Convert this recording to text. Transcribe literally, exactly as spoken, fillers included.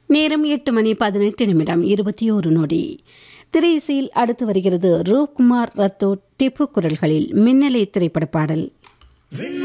நேரம் எட்டு மணி பதினெட்டு நிமிடம் இருபத்தி ஒரு நொடி. திரையிசையில் அடுத்து வருகிறது ரூப்குமார் ரத்தோட் டிப்பு குரல்களில் மின்னலை திரைப்பட பாடல்.